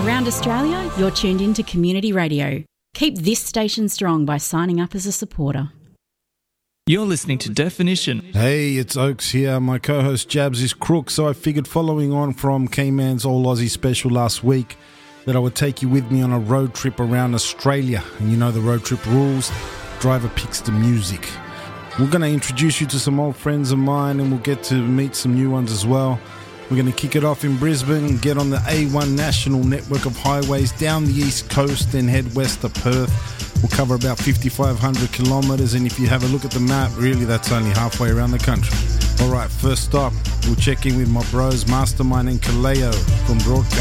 around Australia, you're tuned into Community Radio. Keep this station strong by signing up as a supporter. You're listening to Definition. Hey, it's Oaks here. My co-host Jabs is Crook, so I figured following on from K-Man's All Aussie special last week that I would take you with me on a road trip around Australia. And you know the road trip rules. Driver picks the music. We're going to introduce you to some old friends of mine and we'll get to meet some new ones as well. We're going to kick it off in Brisbane, get on the A1 national network of highways down the east coast, then head west to Perth. We'll cover about 5,500 kilometres, and if you have a look at the map, really that's only halfway around the country. All right, first stop, we'll check in with my bros Mastermind and Kaleo from Broadcast.